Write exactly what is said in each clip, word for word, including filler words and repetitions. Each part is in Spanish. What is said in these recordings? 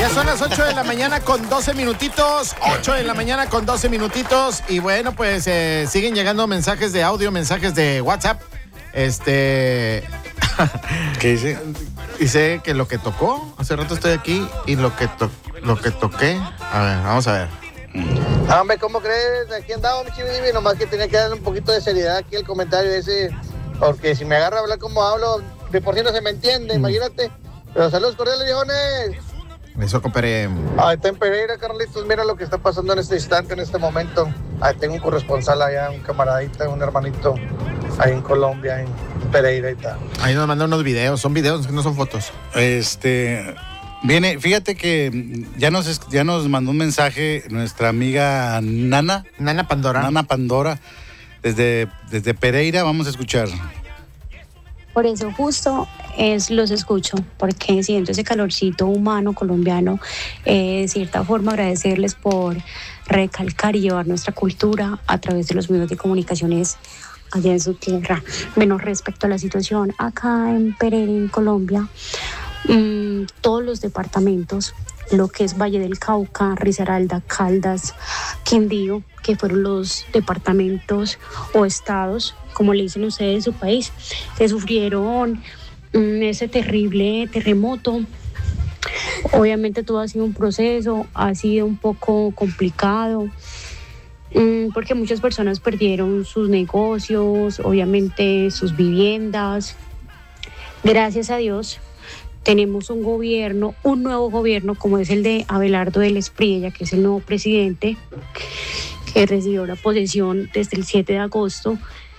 Ya son las ocho de la mañana con doce minutitos. ocho de la mañana con doce minutitos. Y bueno, pues eh, siguen llegando mensajes de audio, mensajes de WhatsApp. Este. ¿Qué dice? Dice que lo que tocó. Hace rato estoy aquí y lo que, to lo que toqué. A ver, vamos a ver. Ah, hombre, ¿cómo crees? Aquí andaba mi chivibi, nomás que tenía que darle un poquito de seriedad aquí el comentario ese. Porque si me agarra a hablar como hablo, de por sí no se me entiende, mm. imagínate. Pero saludos cordiales, viejones. Eso, compadre. Ahí está en Pereira, Carlitos. Mira lo que está pasando en este instante, en este momento. Ahí tengo un corresponsal allá, un camaradita, un hermanito, ahí en Colombia, en Pereira y tal. Ahí nos mandan unos videos. Son videos, no son fotos. Este... Viene, fíjate que ya nos, ya nos mandó un mensaje nuestra amiga Nana. Nana Pandora. Nana Pandora, desde, desde Pereira. Vamos a escuchar. Por eso justo es, los escucho, porque siento ese calorcito humano colombiano, eh, de cierta forma agradecerles por recalcar y llevar nuestra cultura a través de los medios de comunicaciones allá en su tierra. Menos respecto a la situación acá en Pereira, en Colombia, mmm, todos los departamentos, lo que es Valle del Cauca, Risaralda, Caldas, Quindío, que fueron los departamentos o estados, como le dicen ustedes en su país, que sufrieron mmm, ese terrible terremoto. Obviamente todo ha sido un proceso, ha sido un poco complicado, mmm, porque muchas personas perdieron sus negocios, obviamente sus viviendas. Gracias a Dios tenemos un gobierno, un nuevo gobierno, como es el de Abelardo del Espriella, que es el nuevo presidente, que recibió la posesión desde el siete de agosto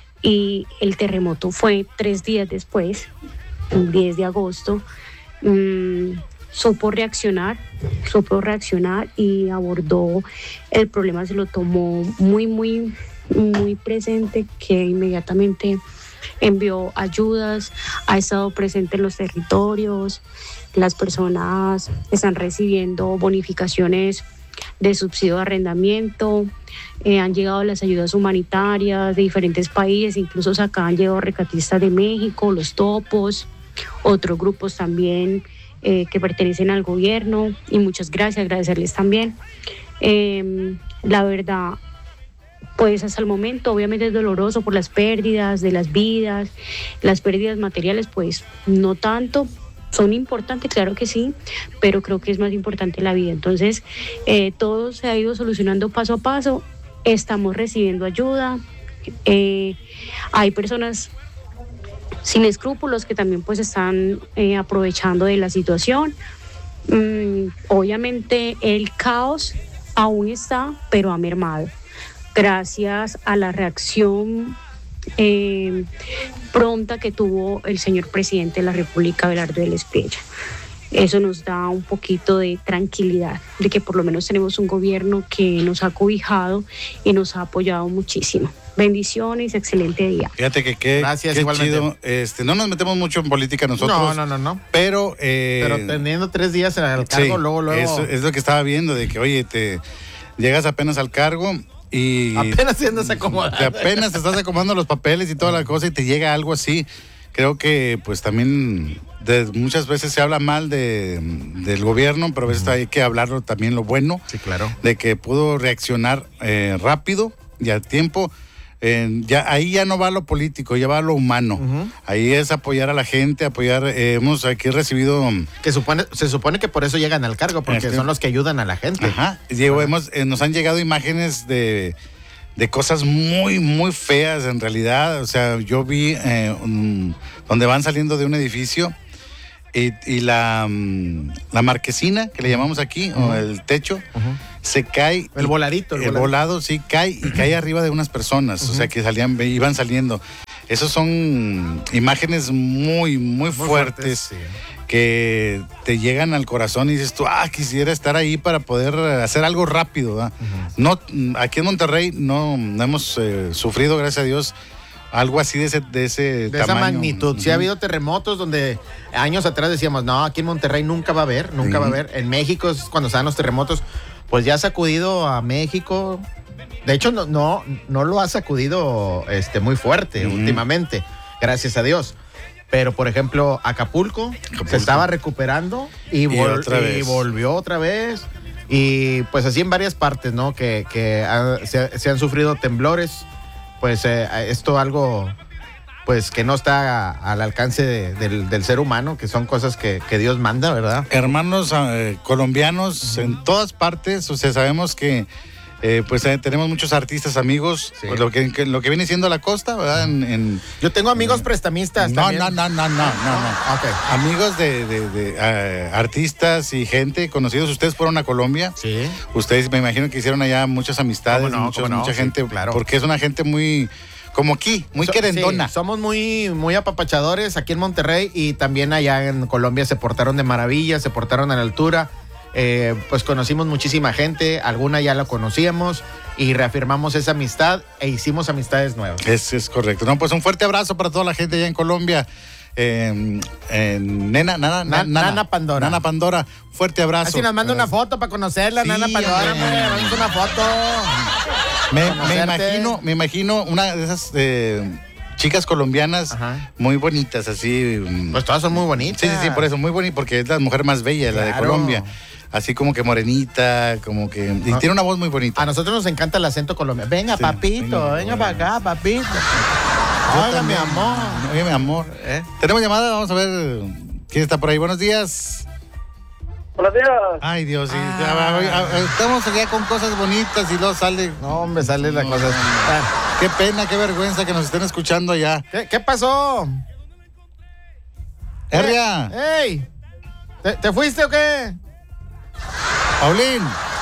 y el terremoto fue tres días después, el diez de agosto. Mmm, supo reaccionar, supo reaccionar y abordó el problema, se lo tomó muy, muy, muy presente, que inmediatamente envió ayudas, ha estado presente en los territorios, las personas están recibiendo bonificaciones de subsidio de arrendamiento, eh, han llegado las ayudas humanitarias de diferentes países, incluso acá han llegado rescatistas de México, los topos, otros grupos también eh, que pertenecen al gobierno, y muchas gracias, agradecerles también. Eh, la verdad, pues hasta el momento obviamente es doloroso por las pérdidas de las vidas, las pérdidas materiales pues no tanto, son importantes, claro que sí, pero creo que es más importante la vida. Entonces eh, todo se ha ido solucionando paso a paso, estamos recibiendo ayuda, eh, hay personas sin escrúpulos que también pues están eh, aprovechando de la situación. Mm, obviamente el caos aún está, pero ha mermado gracias a la reacción eh, pronta que tuvo el señor presidente de la República, Abelardo del Espriella. Eso nos da un poquito de tranquilidad, de que por lo menos tenemos un gobierno que nos ha cobijado y nos ha apoyado muchísimo. Bendiciones, excelente día. Fíjate que qué, Gracias, qué igualmente. chido. Este, no nos metemos mucho en política nosotros. No, no, no, no. Pero, eh, pero teniendo tres días al cargo, sí, luego, luego. Eso es lo que estaba viendo, de que, oye, te llegas apenas al cargo y apenas te andas acomodando. Te apenas te estás acomodando los papeles y toda la cosa y te llega algo así. Creo que pues también de, muchas veces se habla mal de, del gobierno, pero a veces uh-huh. hay que hablarlo también lo bueno. Sí, claro. De que pudo reaccionar eh, rápido y a tiempo. Eh, ya, ahí ya no va lo político, ya va lo humano. Uh-huh. Ahí es apoyar a la gente, apoyar. Eh, hemos aquí recibido. Que supone, se supone que por eso llegan al cargo, porque este, son los que ayudan a la gente. Ajá. Digo, hemos, eh, nos han llegado imágenes de, de cosas muy, muy feas en realidad. O sea, yo vi eh, un, donde van saliendo de un edificio y, y la, la marquesina, que le llamamos aquí, uh-huh. o el techo. Uh-huh. Se cae. El voladito. El, el volado, sí, cae y cae arriba de unas personas. Uh-huh. O sea, que salían, iban saliendo. Esos son imágenes muy, muy, muy fuertes, fuertes sí. que te llegan al corazón y dices tú, ah, quisiera estar ahí para poder hacer algo rápido. Uh-huh. No, aquí en Monterrey no, no hemos eh, sufrido, gracias a Dios, algo así de ese, de ese de tamaño. Esa magnitud. Uh-huh. Sí ha habido terremotos donde años atrás decíamos, no, aquí en Monterrey nunca va a haber, nunca uh-huh. va a haber. En México es cuando se dan los terremotos. Pues ya ha sacudido a México. De hecho, no, no, no lo ha sacudido este, muy fuerte uh-huh. últimamente, gracias a Dios. Pero, por ejemplo, Acapulco, Acapulco. se estaba recuperando y, vol- y, otra y volvió otra vez. Y pues así en varias partes, ¿no? Que, que ha, se, se han sufrido temblores. Pues eh, esto algo, pues que no está a, al alcance de, del, del ser humano, que son cosas que, que Dios manda, ¿verdad? Hermanos eh, colombianos, uh-huh. en todas partes, o sea, sabemos que Eh, pues eh, tenemos muchos artistas amigos, sí. pues, lo, que, que, lo que viene siendo la costa, ¿verdad? En, en, Yo tengo amigos eh, prestamistas no, también. No, no, no, no, no, no. Okay. Amigos de, de, de uh, artistas y gente conocidos. Ustedes fueron a Colombia. Sí. Ustedes me imagino que hicieron allá muchas amistades, no, muchos, no? mucha sí, gente, claro. Porque es una gente muy... Como aquí, muy so, querendona. Sí, somos muy, muy apapachadores aquí en Monterrey y también allá en Colombia se portaron de maravilla, se portaron a la altura. Eh, pues conocimos muchísima gente, alguna ya la conocíamos y reafirmamos esa amistad e hicimos amistades nuevas. Es, es correcto. No, pues un fuerte abrazo para toda la gente allá en Colombia. Eh, eh, nena, nana, Na, nana, nana Pandora. Nana Pandora, fuerte abrazo. Así nos manda una foto para conocerla, sí, Nana Pandora. Manda una foto. Me, me imagino, me imagino una de esas eh, chicas colombianas, ajá, muy bonitas, así. Pues todas son muy bonitas. Sí, sí, sí, por eso, muy bonita, porque es la mujer más bella, claro, la de Colombia. Así como que morenita, como que... Y no, tiene una voz muy bonita. A nosotros nos encanta el acento colombiano. Venga, sí, papito, venga, venga para acá, papito. Oiga, mi amor. Oiga, mi amor. ¿Eh? Tenemos llamada, vamos a ver quién está por ahí. Buenos días. Buenos días. Ay, Dios, sí. Ah. Estamos allá con cosas bonitas y luego sale... No, me sale la no, cosa... No, no. Ah. Qué pena, qué vergüenza que nos estén escuchando allá. ¿Qué, qué pasó? Herria. ¡Ey! ¿Te, ¿Te fuiste o qué? Paulín.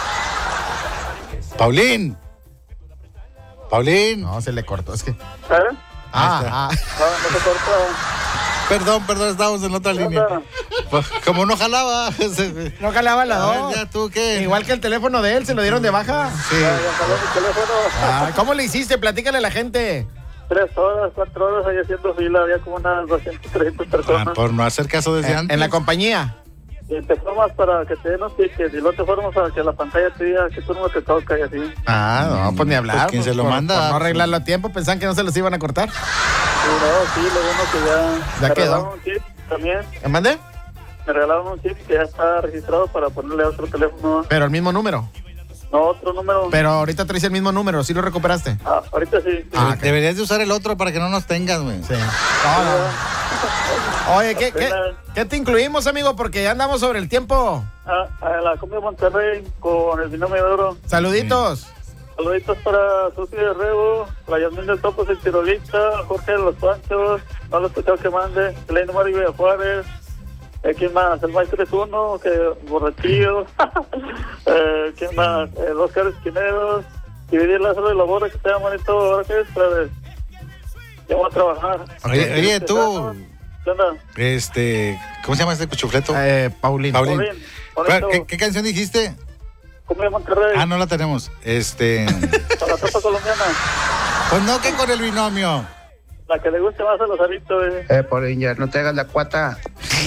Paulín. Paulín. No, se le cortó, es que... ¿Eh? Ah, ah. No, no se cortó. Perdón, perdón, estábamos en otra línea. Pues, como no jalaba. No jalaba la dos. ¿Ya tú qué? Igual que el teléfono de él, ¿se lo dieron de baja? Sí. Ya, ya jaló mi teléfono. Ah, ¿cómo le hiciste? Platícale a la gente. Tres horas, cuatro horas ahí haciendo fila, había como unas doscientas, trescientas personas. Ah, por no hacer caso desde en, antes. ¿En la compañía? Y te formas para que te den los tickets y luego te formas para que la pantalla te diga que tú no te toca y así. Ah, no, pues ni hablar. Pues quien pues, se lo por, manda. Por no arreglarlo a tiempo, pensaban que no se los iban a cortar. Sí, no, sí, lo bueno que ya... ¿Ya me quedó? regalaron un chip también. ¿Me mandé? Me regalaron un chip que ya está registrado para ponerle a otro teléfono. Pero el mismo número. No, otro número. Pero ahorita traes el mismo número, ¿sí lo recuperaste? Ah, ahorita sí. sí. Ah, okay. Deberías de usar el otro para que no nos tengas, güey. Sí. No, no. Oye, ¿qué, qué, ¿qué te incluimos, amigo? Porque ya andamos sobre el tiempo. Ah, a la Cumbia de Monterrey con el binomio de oro. Saluditos. Sí. Saluditos para Susi de Rebo, la Yasmín del Topo, el Tirolista, Jorge de los Panchos, no lo he escuchado que mande, Elena Mario de Juárez. Eh, ¿Quién más? El maestro es uno, que borrachillo. eh, ¿Quién más? Eh, los Oscar Esquineros. Dividir la sala de labor, que sea bonito. Ahora que es, pues, ya voy a trabajar. Oye, oye tú. ¿Qué onda? Este, ¿cómo se llama este cuchufleto? Eh, Paulín. Paulín. Paulín ¿Qué, ¿Qué canción dijiste? Cumbia de Monterrey. Ah, no la tenemos. Este. Para la tropa colombiana. Pues no, que con el binomio. La que le guste más a los aritos, eh. Eh, Paulín, ya no te hagas la cuata.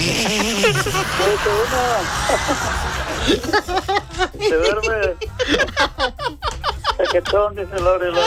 Se duerme. Tequetón, dice Lorela.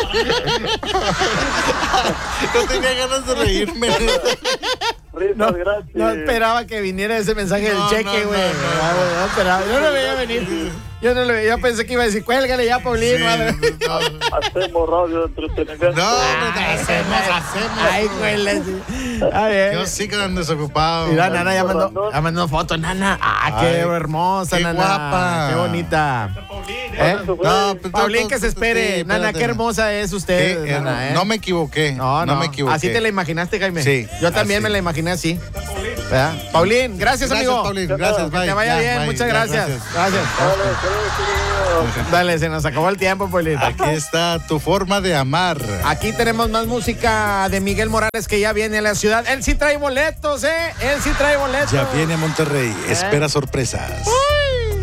No tenía ganas de reírme. Risas, No, gracias. no esperaba que viniera ese mensaje No, del cheque, no, güey. no, No, no. no, no esperaba. Yo no lo veía venir. Yo no lo veía. Yo pensé que iba a decir, cuélgale ya, Paulín. Sí, madre. no, Hacemos radio de entretenimiento. no, Ah, no, hacemos, hacemos. Ay, güey. Sí. A ver. Yo sí quedan desocupado. Mira, Nana ya mandó, ya mandó foto, Nana. Ah, qué Ay, hermosa, qué Nana. guapa. Qué bonita. ¿Eh? No, pues, Paulín, no, que se espere. sí, Nana, espérate. qué hermosa es usted, Sí, Nana, ¿eh? No me equivoqué. No, no, no me equivoqué. Así te la imaginaste, Jaime. Sí, Yo también así. me la imaginé así. ¿Verdad? Paulín, gracias, Gracias, amigo. Paulín. Gracias, Que bye. te vaya Ya, bien, bye. muchas Ya, gracias. Gracias. Dale, Dale, se nos acabó el tiempo, Paulín. Aquí está tu forma de amar. Aquí tenemos más música de Miguel Morales que ya viene a la ciudad. Él sí trae boletos, ¿eh? Él sí trae boletos. Ya viene a Monterrey. Espera sorpresas.